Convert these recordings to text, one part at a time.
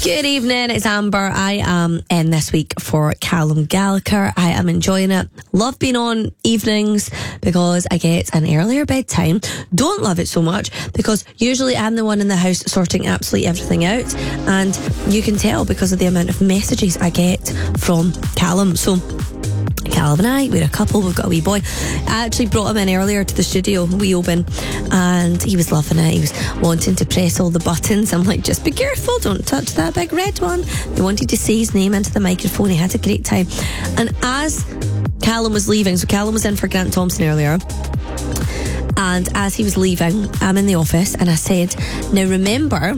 Good evening, it's Amber. I am in this week for Callum Gallagher. I am enjoying it. Love being on evenings because I get an earlier bedtime. Don't love it so much because usually I'm the one in the house sorting absolutely everything out, and you can tell because of the amount of messages I get from Callum. So Callum and I, we're a couple, we've got a wee boy. I actually brought him in earlier to the studio, wee Oban, and he was loving it. He was wanting to press all the buttons. I'm like, just be careful, don't touch that big red one. He wanted to say his name into the microphone. He had a great time. And as Callum was leaving, so Callum was in for Grant Thompson earlier, and as he was leaving, I'm in the office and I said, now remember,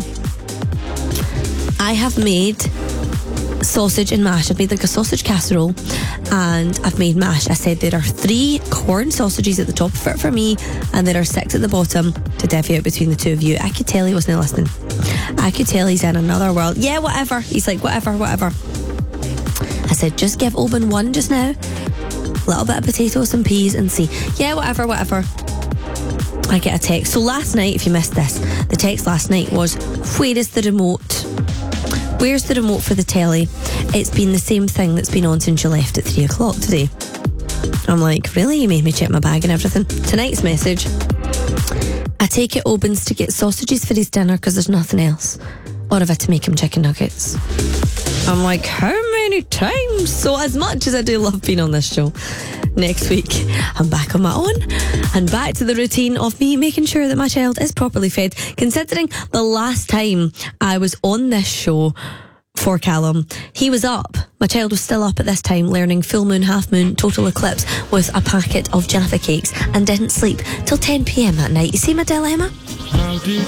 I have made sausage and mash. I've made like a sausage casserole and I've made mash. I said there are 3 corn sausages at the top of it for me and there are 6 at the bottom to divvy out between the two of you. I could tell he wasn't listening. I could tell he's in another world. Yeah, whatever. He's like, whatever. I said, just give Oban 1 just now. A little bit of potatoes and peas and see. Yeah, whatever. I get a text. So last night, if you missed this, the text last night was, where is the remote? Where's the remote for the telly? It's been the same thing that's been on since you left at 3 o'clock today. I'm like, really? You made me check my bag and everything. Tonight's message, I take it Oban's to get sausages for his dinner because there's nothing else. Or have I to make him chicken nuggets? I'm like, how many times? So as much as I do love being on this show, next week I'm back on my own and back to the routine of me making sure that my child is properly fed. Considering the last time I was on this show for Callum, he was up. My child was still up at this time learning full moon, half moon, total eclipse with a packet of Jaffa cakes and didn't sleep till 10 p.m. that night. You see my dilemma?